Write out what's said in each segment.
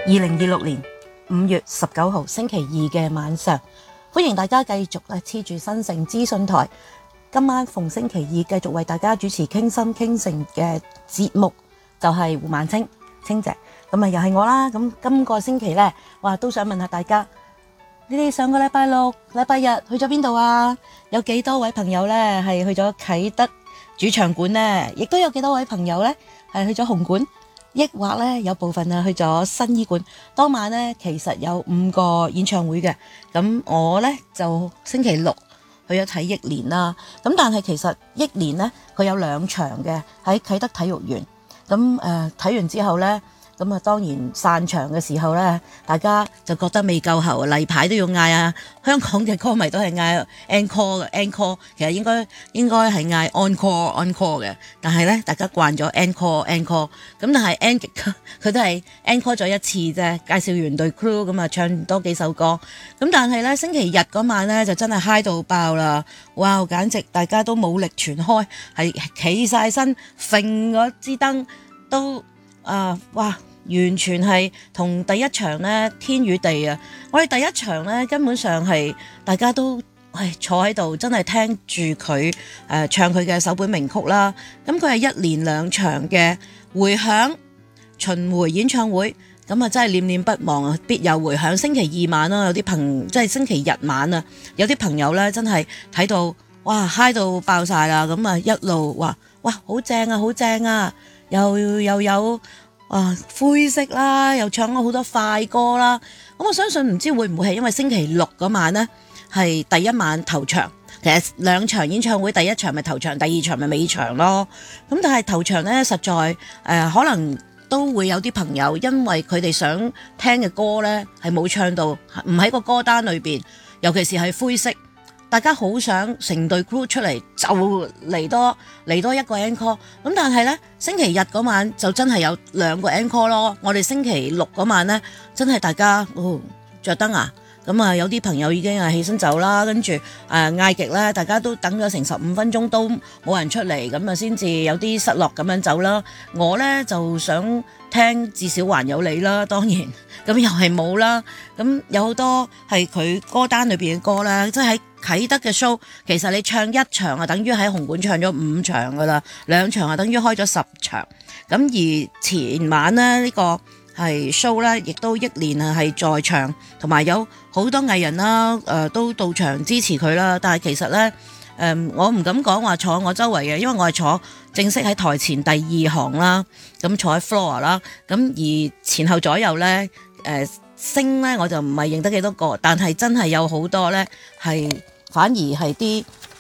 2026年5月19號星期二嘅晚上，歡迎大家繼續黐住新城資訊台。今晚逢星期二繼續為大家主持傾心傾城嘅節目，就係胡孟青姐。咁又係我啦。咁今個星期呢，都想問下大家，你哋上個禮拜六、禮拜日去咗邊度啊？有幾多位朋友呢係去咗啟德主場館呢？亦都有幾多位朋友呢係去咗紅館？抑或呢有部分去咗新醫館。當晚呢，其實有5個演唱會嘅。咁我呢，就星期六去咗睇憶蓮啦。咁但係其實憶蓮呢，佢有2場嘅喺啟德體育園。咁睇完之後呢，咁當然散場嘅時候呢，大家就覺得未夠喉，例牌都要嗌啊！香港嘅歌迷都係嗌 encore 嘅 encore， 其實應該係嗌 encore 嘅，但係呢，大家慣咗 encore， 咁但係佢都係 encore 咗一次啫，介紹完隊 crew 咁啊，唱多幾首歌。咁但係呢，星期日嗰晚呢，就真係嗨到爆啦！哇，簡直大家都冇力全開，係企晒身，揈嗰支燈都哇！完全係同第一場呢天與地啊！我哋第一場呢，根本上係大家都坐喺度，真係聽住佢唱佢嘅首本名曲啦。咁佢係1連2場嘅迴響巡迴演唱會，咁啊真係念念不忘啊！必有迴響。星期二晚啦，有啲即係星期日晚啊，有啲朋友呢真係睇到哇嗨到爆晒啦！咁啊一路話哇好正啊，好正啊！又有灰色啦，又唱咗好多快歌啦。咁我相信唔知會唔會係因為星期六嗰晚呢係第一晚頭場，其實2場演唱會，第一場咪頭場，第二場咪尾場咯。咁但係頭場呢，實在可能都會有啲朋友因為佢哋想聽嘅歌呢係冇唱到，唔喺個歌單裏邊，尤其是係灰色。大家好想成隊 crew 出嚟就嚟多一個 encore， 咁但係呢，星期日嗰晚就真係有2個 encore 咯。我哋星期六嗰晚呢，真係大家着燈啊，咁啊有啲朋友已經起身走啦，跟住嗌極呢，大家都等咗成15分鐘都冇人出嚟，咁啊先至有啲失落咁樣走啦。我呢，就想聽至少還有你啦，當然咁又係冇啦。咁有好多係佢歌單裏邊嘅歌呢，即係喺啟德嘅 show， 其實你唱1場啊，等於喺紅館唱咗5場噶啦，2場啊，等於開咗10場。咁而前晚呢，呢個係 show 呢，亦都憶蓮係在場，同埋有好多藝人啦，都到場支持佢啦。但係其實呢，我唔敢講話坐我周圍嘅，因為我係坐正式喺台前第2行啦，咁坐喺 floor 啦，咁而前後左右呢，星呢我就唔係認得幾多個，但係真係有好多呢係。反而係啲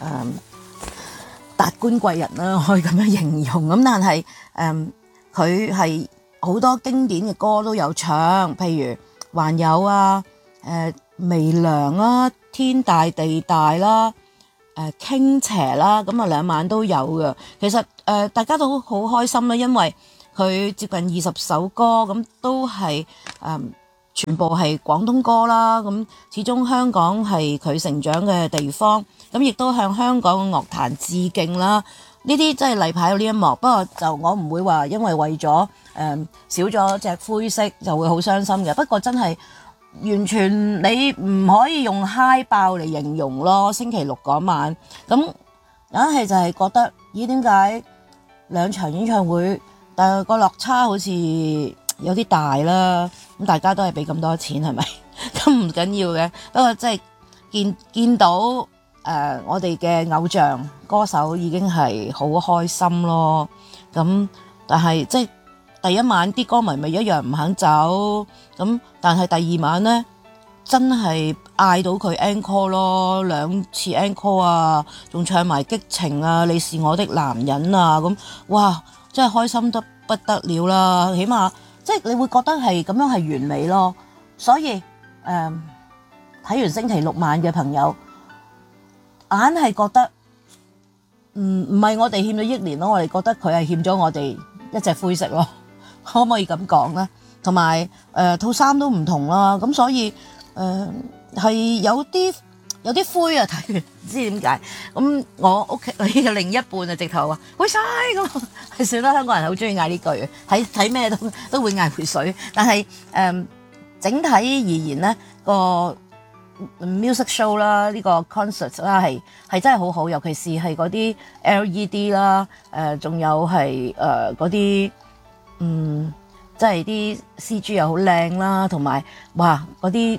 達官貴人啦，可以咁樣形容。咁但係佢係好多經典嘅歌都有唱，譬如還有微涼啦、天大地大啦、傾斜啦，咁啊2晚都有嘅。其實大家都好開心啦，因為佢接近20首歌，咁都係全部係廣東歌啦，咁始終香港係佢成長嘅地方，咁亦都向香港嘅樂壇致敬啦。呢啲真係例牌到呢一幕，不過就我唔會話因為咗少咗隻灰色就會好傷心嘅。不過真係完全你唔可以用嗨爆嚟形容咯。星期六嗰晚，咁硬係就係覺得咦，點解2場演唱會，但係個落差好似有啲大啦，咁大家都係俾咁多錢係咪？咁唔緊要嘅，不過即係見到我哋嘅偶像歌手已經係好開心咯。咁但係即係第一晚啲歌迷咪一樣唔肯走，咁但係第2晚呢，真係嗌到佢 encore 咯，2次 encore 啊，仲唱埋激情啊，你是我的男人啊，咁哇真係開心得不得了啦，起碼。即係你會覺得係咁樣係完美咯，所以睇完星期六晚嘅朋友，硬係覺得唔係我哋欠咗憶蓮咯，我哋覺得佢係欠咗我哋一隻灰色咯，可唔可以咁講呢？同埋套衫都唔同啦，咁所以係有啲有啲灰啊，睇完唔知點解。咁我屋企嘅另一半啊，直頭話回水咁，係算啦。香港人好中意嗌呢句，睇咩都會嗌回水。但係整體而言咧，個 music show 啦，呢個 concert 啦係真係好好，尤其是係嗰啲 LED 啦，仲有係嗰啲即係啲 CG 又好靚啦，同埋哇嗰啲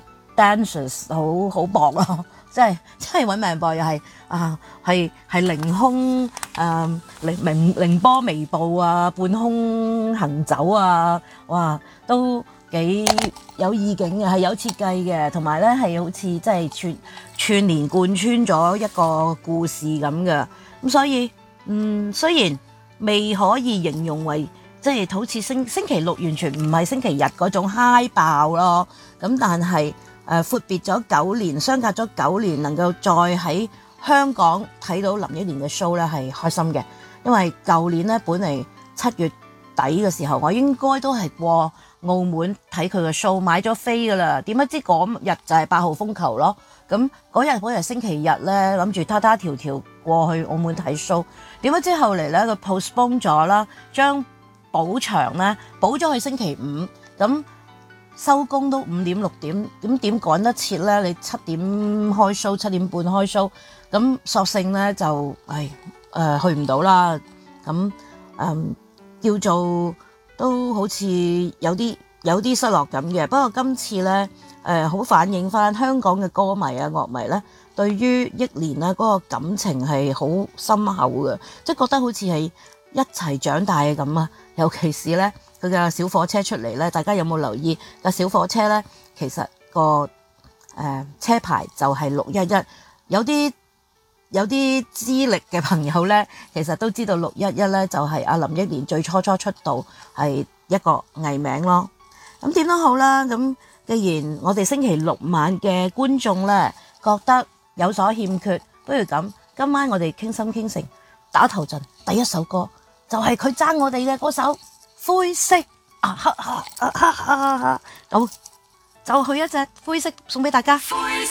dancers 好薄咯，真係揾命搏，又係係凌空凌波微步啊，半空行走啊，哇都幾有意境嘅，係有設計嘅，同埋咧係好似即係串連貫穿咗一個故事咁嘅。咁所以雖然未可以形容為即係好似星期六完全唔係星期日嗰種 high 爆咯，咁但係闊別咗9年，相隔咗9年，能夠再喺香港睇到林憶蓮嘅 show 咧係開心嘅，因為舊年咧本嚟7月底嘅時候，我應該都係過澳門睇佢嘅 show， 買咗飛噶啦，點不知嗰日就係8號風球咯。咁嗰日星期日咧，諗住他條過去澳門睇 show， 點不知後嚟咧佢 postpone 咗啦，將補場咧補咗去星期5，咁收工都5點6點，咁點趕得切咧？你7點開 show， 7點半開 show， 咁索性咧就去唔到啦。咁叫做都好似有啲失落感嘅。不過今次咧好反映翻香港嘅歌迷啊樂迷咧，對於憶蓮咧嗰個感情係好深厚嘅，即係覺得好似係一齊長大嘅咁啊！尤其是咧佢嘅小火車出嚟咧，大家有冇留意個小火車咧？其實個車牌就係611，有啲資歷嘅朋友咧，其實都知道611咧就係阿林憶蓮最初出道係一個藝名咯。咁點都好啦，咁既然我哋星期六晚嘅觀眾咧覺得有所欠缺，不如咁，今晚我哋傾心傾城打頭陣，第一首歌就係佢爭我哋嘅嗰首灰色咁就去一隻灰色送俾大家。